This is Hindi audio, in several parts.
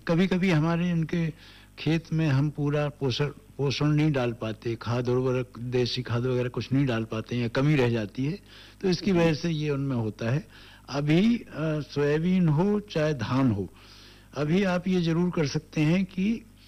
कभी कभी हमारे इनके खेत में हम पूरा पोषण नहीं डाल पाते, खाद उर्वरक देसी खाद वगैरह कुछ नहीं डाल पाते या कमी रह जाती है, तो इसकी वजह से ये उनमें होता है। अभी सोयाबीन हो चाहे धान हो, अभी आप ये जरूर कर सकते हैं कि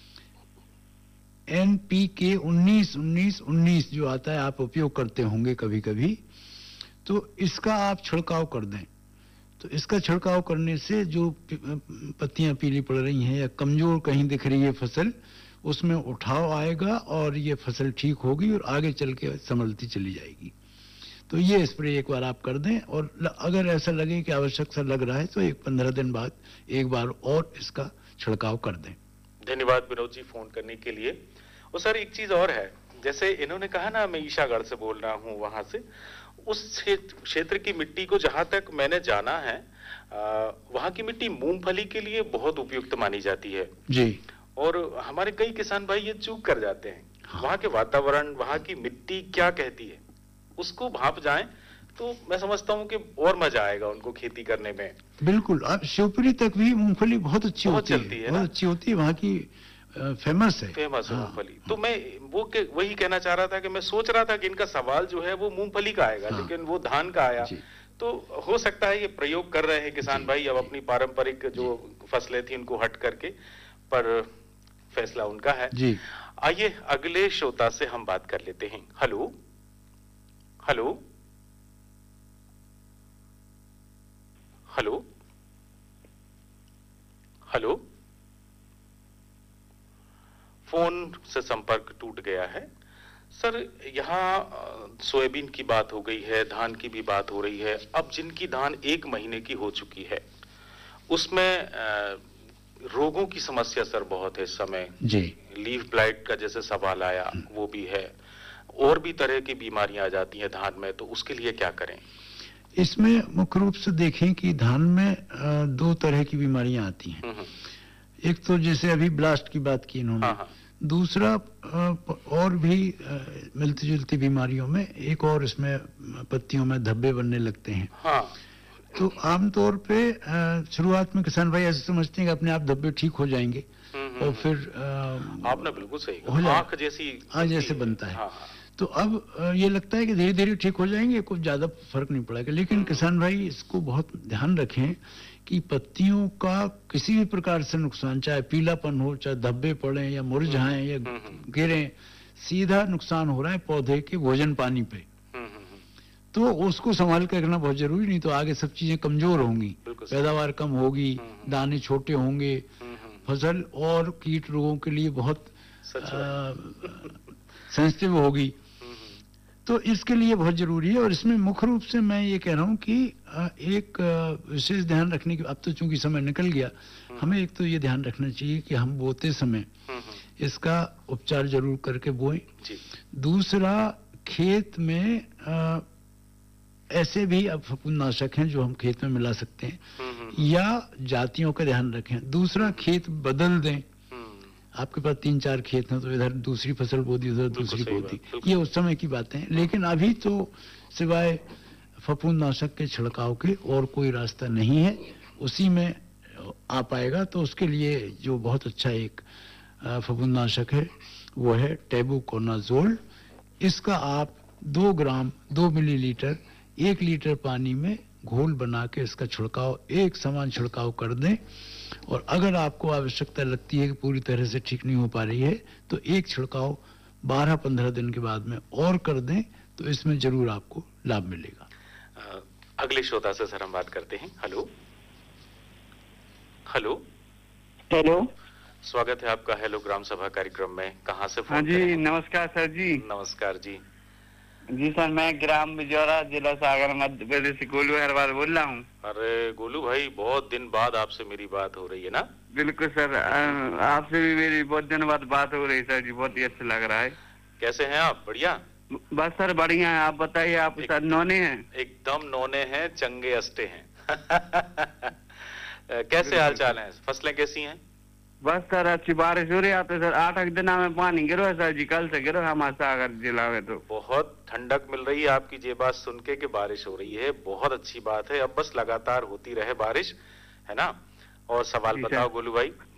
NPK 19-19-19 जो आता है, आप उपयोग करते होंगे कभी कभी, तो इसका आप छिड़काव कर दें। तो इसका छिड़काव करने से जो पत्तियां पीली पड़ रही हैं या कमजोर कहीं दिख रही है फसल, उसमें उठाव आएगा और ये फसल ठीक होगी और आगे चल के संभलती चली जाएगी। तो ये स्प्रे एक बार आप कर दें, और अगर ऐसा लगे कि आवश्यक सा लग रहा है तो 15 दिन बाद एक बार और इसका छिड़काव कर दें। धन्यवाद विनोद जी फोन करने के लिए। और सर एक चीज और है, जैसे इन्होंने कहा ना, मैं ईशागढ़ से बोल रहा हूँ, वहां से उस क्षेत्र की मिट्टी को जहां तक मैंने जाना है, वहां की मिट्टी मूंगफली के लिए बहुत उपयुक्त मानी जाती है जी। और हमारे कई किसान भाई ये चूक कर जाते हैं। हाँ। वहां के वातावरण, वहां की मिट्टी क्या कहती है, उसको भाप जाएं तो मैं समझता हूँ कि और मजा आएगा उनको खेती करने में। बिल्कुल, अब शिवपुरी तक भी मूंगफली बहुत अच्छी होती है, बहुत अच्छी होती है, वहाँ की फेमस है, फेमस है मूंगफली। तो मैं वही कहना चाह रहा था कि मैं सोच रहा था कि इनका सवाल जो है वो मूंगफली का आएगा, लेकिन वो धान का आया। तो हो सकता है ये प्रयोग कर रहे हैं किसान भाई अब अपनी पारंपरिक जो फसलें थी उनको हट करके, पर फैसला उनका है जी। आइए अगले श्रोता से हम बात कर लेते हैं। Hello hello hello hello, phone से संपर्क टूट गया है। सर यहाँ सोयाबीन की बात हो गई है, धान की भी बात हो रही है। अब जिनकी धान 1 महीने की हो चुकी है उसमें रोगों की समस्या सर बहुत है इस समय जी। लीफ ब्लाइट का जैसे सवाल आया वो भी है, और भी तरह की बीमारियां आ जाती हैं धान में, तो उसके लिए क्या करें? इसमें मुख्य रूप से देखें कि धान में 2 तरह की बीमारियां आती हैं। एक तो जैसे अभी ब्लास्ट की बात की इन्होंने, हाँ। दूसरा और भी मिलती जुलती बीमारियों में एक और इसमें पत्तियों में धब्बे बनने लगते हैं। हाँ। तो आमतौर पे शुरुआत में किसान भाई ऐसे समझते हैं कि अपने आप धब्बे ठीक हो जाएंगे, और फिर आपने बिल्कुल सही कहा, आंख जैसे बनता है। हाँ। तो अब ये लगता है कि धीरे धीरे ठीक हो जाएंगे, कुछ ज्यादा फर्क नहीं पड़ेगा। लेकिन किसान भाई इसको बहुत ध्यान रखें कि पत्तियों का किसी भी प्रकार से नुकसान, चाहे पीलापन हो, चाहे धब्बे पड़े या मुरझाएं या गिरें, सीधा नुकसान हो रहा है पौधे के भोजन पानी पे। तो उसको संभाल कर रखना बहुत जरूरी, नहीं तो आगे सब चीजें कमजोर होंगी, पैदावार कम होगी, दाने छोटे होंगे, फसल और कीट रोगों के लिए बहुत सेंसिटिव होगी। तो इसके लिए बहुत जरूरी है। और इसमें मुख्य रूप से मैं ये कह रहा हूँ कि एक विशेष ध्यान रखने की, अब तो चूंकि समय निकल गया, हमें एक तो ये ध्यान रखना चाहिए कि हम बोते समय इसका उपचार जरूर करके बोएं। दूसरा, खेत में ऐसे भी अब फफूंदनाशक हैं जो हम खेत में मिला सकते हैं, या जातियों का ध्यान रखें। दूसरा, खेत बदल दें। आपके पास 3-4 खेत हैं तो इधर दूसरी फसल बो दी, उधर दूसरी बो दी, ये उस समय की बातें हैं। लेकिन अभी तो सिवाय फफूंदनाशक के छिड़काव के और कोई रास्ता नहीं है, उसी में आ पाएगा। तो उसके लिए जो बहुत अच्छा एक फफूंदनाशक है वो है टेबुकोनाजोल। इसका आप 2 ग्राम 2 मिलीलीटर 1 लीटर पानी में घोल बना के इसका छिड़काव, एक समान छिड़काव कर दें। और अगर आपको आवश्यकता लगती है कि पूरी तरह से ठीक नहीं हो पा रही है तो एक छिड़काव 12-15 दिन के बाद में और कर दें, तो इसमें जरूर आपको लाभ मिलेगा। अगले श्रोता से सर हम बात करते हैं। हेलो हेलो हेलो, स्वागत है आपका हेलो ग्राम सभा कार्यक्रम में। कहाँ से फोन? हाँ जी, नमस्कार सर जी। नमस्कार जी। जी सर, मैं ग्राम बिजौरा, जिला सागर, मध्य प्रदेश से गोलू अग्रवाल बोल रहा हूँ। अरे गोलू भाई, बहुत दिन बाद आपसे मेरी बात हो रही है ना? बिल्कुल सर, आपसे भी मेरी बहुत दिन बाद बात हो रही है सर जी, बहुत ही अच्छा लग रहा है। कैसे हैं आप? बढ़िया? बस सर बढ़िया है, आप बताइए, आप सर नौने हैं? एकदम नौने हैं, चंगे अस्टे हैं। कैसे हाल चाल है? फसलें कैसी हैं? बस सर अच्छी बारिश हो रही है। तो सर 8 दिन में पानी गिरो है सर जी, कल से गिरो हमारे सागर जिला में। तो बहुत ठंडक मिल रही है आपकी ये बात सुन के कि बारिश हो रही है, बहुत अच्छी बात है। अब बस लगातार होती रहे बारिश, है ना? और सवाल बताओ गोलू भाई।